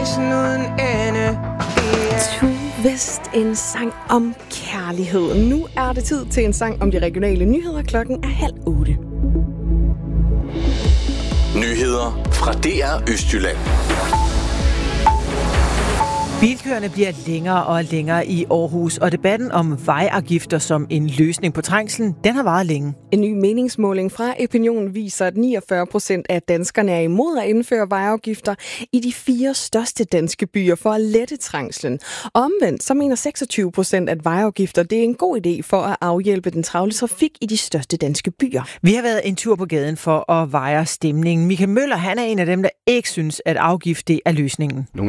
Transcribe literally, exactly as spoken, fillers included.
rejsen uden ende. To Vest, en sang om kærlighed. Nu er det tid til en sang om de regionale nyheder. Klokken er halv otte. Nyheder fra D R Østjylland. Bilkøerne bliver længere og længere i Aarhus, og debatten om vejafgifter som en løsning på trængslen, den har varet længe. En ny meningsmåling fra Opinion viser, at niogfyrre procent af danskerne er imod at indføre vejafgifter i de fire største danske byer for at lette trængslen. Omvendt så mener seksogtyve procent, at vejafgifter det er en god idé for at afhjælpe den travle trafik i de største danske byer. Vi har været en tur på gaden for at veje stemningen. Michael Møller, han er en af dem, der ikke synes, at afgift det er løsningen. Nogle